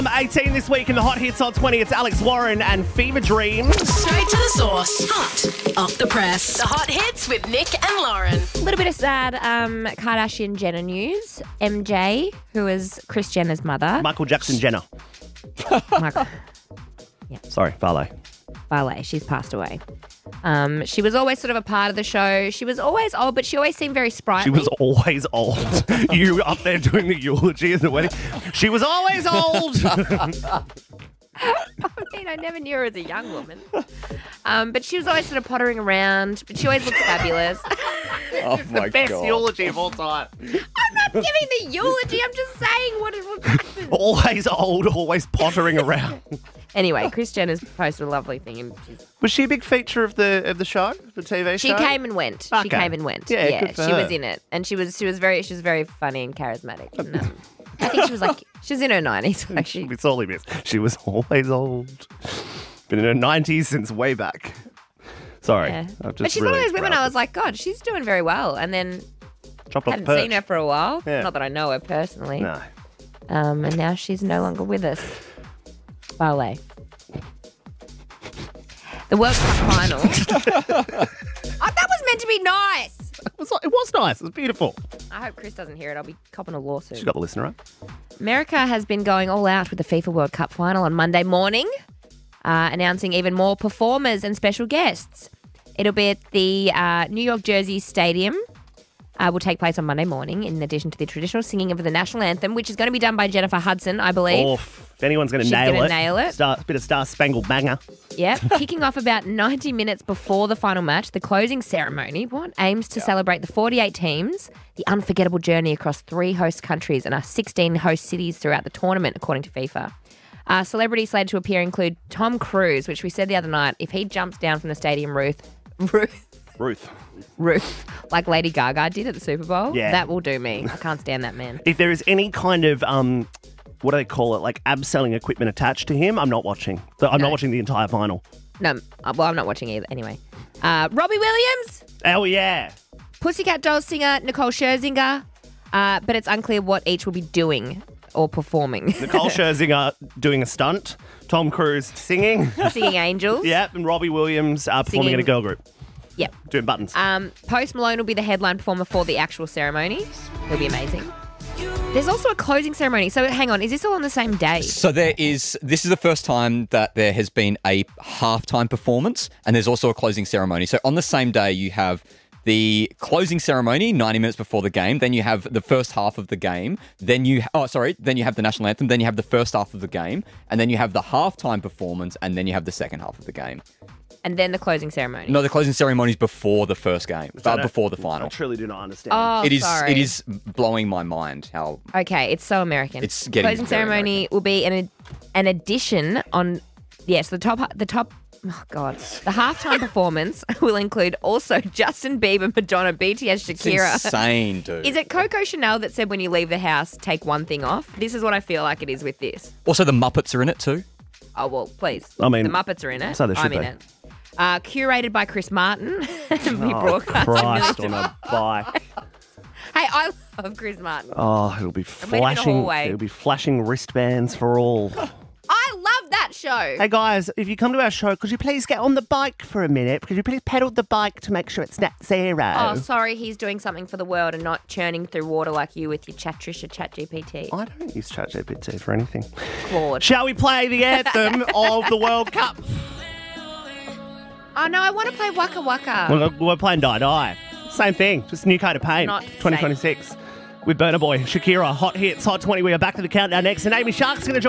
18 this week in the Hot Hits Hot 20. It's Alex Warren and Fever Dream. Straight to the source. Hot off the press. The Hot Hits with Nick and Lauren. A little bit of sad Kardashian-Jenner news. MJ, who is Kris Jenner's mother. Michael Jackson Jenner. Michael, Sorry, Farley. Ballet, she's passed away. She was always sort of a part of the show. She was always old, but she always seemed very sprightly. She was always old. You up there doing the eulogy at the wedding. She was always old. I mean, I never knew her as a young woman. But she was always sort of pottering around, but she always looked fabulous. Oh my Best God. eulogy of all time. I'm not giving the eulogy. I'm just saying what happened. Always old, always pottering around. Anyway, Kris Jenner's posted a lovely thing. And Was she a big feature of the show, the TV she show? came and went. Okay. She came and went. Yeah, good for she her. was in it, and she was very funny and charismatic. And, I think she was in her 90s. Actually, It's all he missed. She was always old. Been in her 90s since way back. Sorry. yeah. I've just But she's really one of those women. growled. I was like, God, she's doing very well. And then Chopped off hadn't the perch. seen her for a while. Yeah. Not that I know her personally. No. And now she's no longer with us. Ballet. The World Cup final. That was meant to be nice. It was nice. It was beautiful. I hope Chris doesn't hear it. I'll be copping a lawsuit. She got the listener up. America has been going all out with the FIFA World Cup final on Monday morning, announcing even more performers and special guests. It'll be at the New York Jersey Stadium. Will take place on Monday morning, in addition to the traditional singing of the national anthem, which is going to be done by Jennifer Hudson, I believe. Oh, if anyone's going to She's nail gonna it. nail it. Bit of Star Spangled Banger. Yep. Kicking off about 90 minutes before the final match, the closing ceremony aims to celebrate the 48 teams, the unforgettable journey across 3 host countries and 16 host cities throughout the tournament, according to FIFA. Celebrities slated to appear include Tom Cruise, which we said the other night, if he jumps down from the stadium roof, like Lady Gaga did at the Super Bowl, Yeah. that will do me. I can't stand that man. If there is any kind of, what do they call it, like abseiling equipment attached to him, I'm not watching. I'm not watching the entire final. No, well, I'm not watching either. Anyway. Robbie Williams, Oh, yeah. Pussycat Dolls singer Nicole Scherzinger, but it's unclear what each will be doing or performing. Nicole Scherzinger doing a stunt. Tom Cruise singing. Singing Angels. Yep. And Robbie Williams performing in a Singing- girl group. Yep. Doing buttons. Post Malone will be the headline performer for the actual ceremony. He'll be amazing. There's also a closing ceremony. So hang on, is this all on the same day? So this is the first time that there has been a halftime performance, and there's also a closing ceremony. So on the same day, you have the closing ceremony 90 minutes before the game, then you have the first half of the game, then you have the national anthem, then you have the first half of the game, and then you have the halftime performance, and then you have the second half of the game. And then the closing ceremony. No, the closing ceremony is before the first game, before the I final. truly do not understand. Oh, It is blowing my mind how Okay, it's so American. It's getting closing very ceremony will be an addition on. Yes, the top. Oh God, the halftime performance will include also Justin Bieber, Madonna, BTS, it's Shakira. insane, dude. Is it Coco Chanel that said when you leave the house, take one thing off? This is what I feel like it is with this. Also, the Muppets are in it too. Oh well, please. I mean, the Muppets are in it. so they should I'm in be. it. Curated by Chris Martin. and be Oh, broadcast. Christ on a bike. Hey, I love Chris Martin. Oh, it'll be went in the flashing. hallway. It'll be flashing wristbands for all. I love that show. Hey guys, if you come to our show, could you please get on the bike for a minute? Could you please pedal the bike to make sure it's net zero? Oh, sorry, he's doing something for the world and not churning through water like you with your Chat GPT. I don't use ChatGPT for anything. Claude. Shall we play the anthem of the World Cup? Oh, no, I want to play Waka Waka. We're playing Die Die. Same thing, just new coat of paint. Not 2026. With Burna Boy, Shakira, Hot Hits, Hot 20. We are back to the countdown next, and Amy Shark's going to join